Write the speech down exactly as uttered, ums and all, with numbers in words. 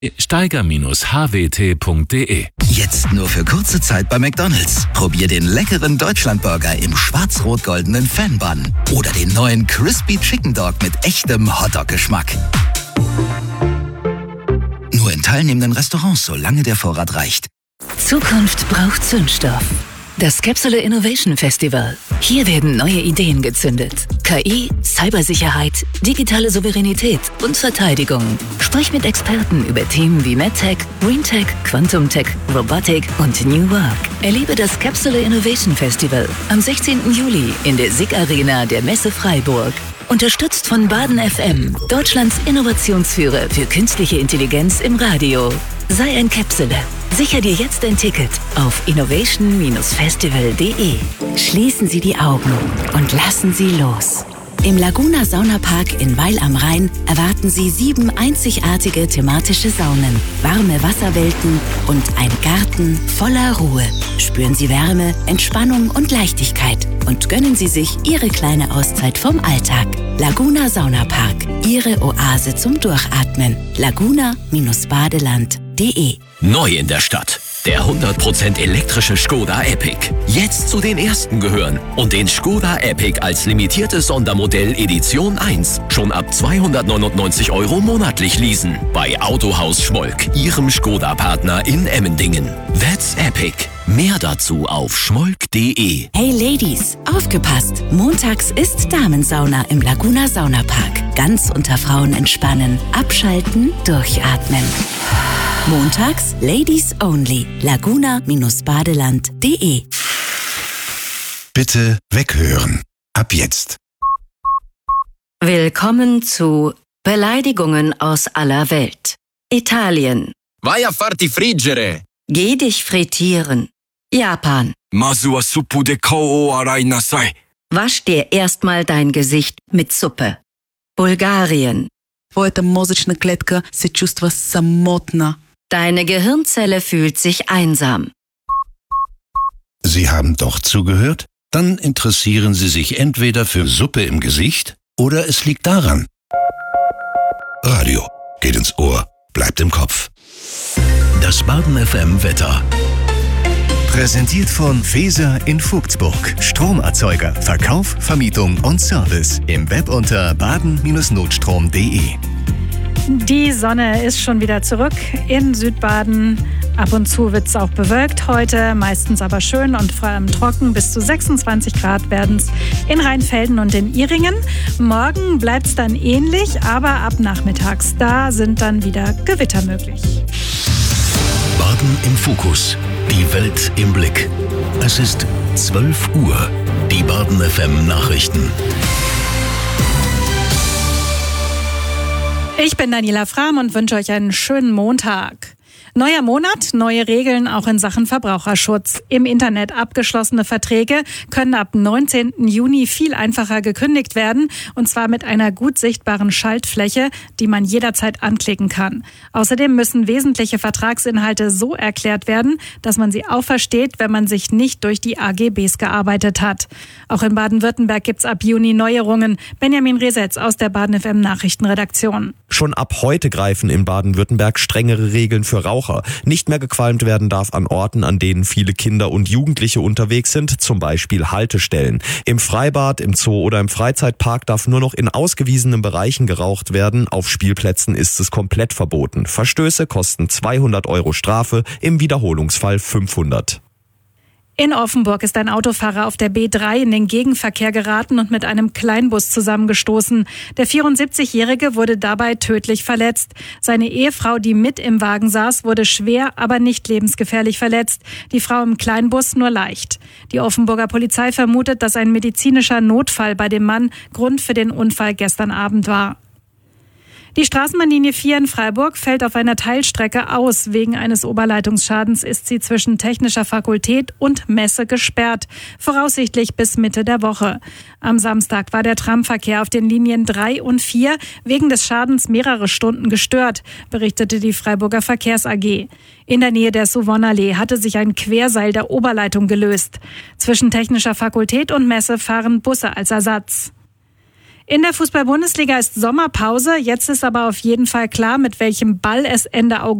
steiger Bindestrich h w t punkt d e. Jetzt nur für kurze Zeit bei McDonald's. Probier den leckeren Deutschlandburger im schwarz-rot-goldenen Fan-Bun. Oder den neuen Crispy Chicken Dog mit echtem Hotdog-Geschmack. Nur in teilnehmenden Restaurants, solange der Vorrat reicht. Zukunft braucht Zündstoff. Das Capsule Innovation Festival. Hier werden neue Ideen gezündet. K I, Cybersicherheit, digitale Souveränität und Verteidigung. Sprich mit Experten über Themen wie MedTech, GreenTech, Quantum-Tech, Robotik und New Work. Erlebe das Capsule Innovation Festival am sechzehnten Juli in der S I G Arena der Messe Freiburg. Unterstützt von Baden F M, Deutschlands Innovationsführer für künstliche Intelligenz im Radio. Sei ein Capsule. Sicher dir jetzt ein Ticket auf innovation Bindestrich festival punkt d e. Schließen Sie die Augen und lassen Sie los. Im Laguna Saunapark in Weil am Rhein erwarten Sie sieben einzigartige thematische Saunen, warme Wasserwelten und ein Garten voller Ruhe. Spüren Sie Wärme, Entspannung und Leichtigkeit und gönnen Sie sich Ihre kleine Auszeit vom Alltag. Laguna Saunapark, Ihre Oase zum Durchatmen. laguna Bindestrich badeland punkt d e. Neu in der Stadt. Der hundert Prozent elektrische Skoda Epic. Jetzt zu den ersten gehören und den Skoda Epic als limitiertes Sondermodell Edition eins schon ab zweihundertneunundneunzig Euro monatlich leasen. Bei Autohaus Schmolk, Ihrem Skoda-Partner in Emmendingen. That's Epic. Mehr dazu auf schmolk punkt d e. Hey Ladies, aufgepasst! Montags ist Damensauna im Laguna Saunapark. Ganz unter Frauen entspannen, abschalten, durchatmen. Montags Ladies Only. laguna Bindestrich badeland punkt d e. Bitte weghören. Ab jetzt. Willkommen zu Beleidigungen aus aller Welt. Italien. Vai a farti friggere. Geh dich frittieren. Japan. Masu wa suppu de kao o arai nasai. Wasch dir erstmal dein Gesicht mit Suppe. Bulgarien. Твоята мозъчна клетка се чувства самотна. Deine Gehirnzelle fühlt sich einsam. Sie haben doch zugehört? Dann interessieren Sie sich entweder für Suppe im Gesicht oder es liegt daran. Radio geht ins Ohr, bleibt im Kopf. Das Baden F M Wetter. Präsentiert von Feser in Vogtsburg. Stromerzeuger, Verkauf, Vermietung und Service. Im Web unter baden Bindestrich notstrom punkt d e. Die Sonne ist schon wieder zurück in Südbaden. Ab und zu wird es auch bewölkt heute, meistens aber schön und vor allem trocken. Bis zu sechsundzwanzig Grad werden es in Rheinfelden und in Ihringen. Morgen bleibt es dann ähnlich, aber ab nachmittags, da sind dann wieder Gewitter möglich. Baden im Fokus. Die Welt im Blick. Es ist zwölf Uhr. Die Baden F M Nachrichten. Ich bin Daniela Frahm und wünsche euch einen schönen Montag. Neuer Monat, neue Regeln auch in Sachen Verbraucherschutz. Im Internet abgeschlossene Verträge können ab neunzehnten Juni viel einfacher gekündigt werden, und zwar mit einer gut sichtbaren Schaltfläche, die man jederzeit anklicken kann. Außerdem müssen wesentliche Vertragsinhalte so erklärt werden, dass man sie auch versteht, wenn man sich nicht durch die A G Bs gearbeitet hat. Auch in Baden-Württemberg gibt's ab Juni Neuerungen. Benjamin Resetz aus der Baden F M Nachrichtenredaktion. Schon ab heute greifen in Baden-Württemberg strengere Regeln für Raucher. Nicht mehr gequalmt werden darf an Orten, an denen viele Kinder und Jugendliche unterwegs sind, zum Beispiel Haltestellen. Im Freibad, im Zoo oder im Freizeitpark darf nur noch in ausgewiesenen Bereichen geraucht werden. Auf Spielplätzen ist es komplett verboten. Verstöße kosten zweihundert Euro Strafe, im Wiederholungsfall fünfhundert. In Offenburg ist ein Autofahrer auf der B drei in den Gegenverkehr geraten und mit einem Kleinbus zusammengestoßen. Der vierundsiebzigjährige wurde dabei tödlich verletzt. Seine Ehefrau, die mit im Wagen saß, wurde schwer, aber nicht lebensgefährlich verletzt. Die Frau im Kleinbus nur leicht. Die Offenburger Polizei vermutet, dass ein medizinischer Notfall bei dem Mann Grund für den Unfall gestern Abend war. Die Straßenbahnlinie vier in Freiburg fällt auf einer Teilstrecke aus. Wegen eines Oberleitungsschadens ist sie zwischen Technischer Fakultät und Messe gesperrt, voraussichtlich bis Mitte der Woche. Am Samstag war der Tramverkehr auf den Linien drei und vier wegen des Schadens mehrere Stunden gestört, berichtete die Freiburger Verkehrs A G. In der Nähe der Souvonnallee hatte sich ein Querseil der Oberleitung gelöst. Zwischen Technischer Fakultät und Messe fahren Busse als Ersatz. In der Fußball-Bundesliga ist Sommerpause. Jetzt ist aber auf jeden Fall klar, mit welchem Ball es Ende August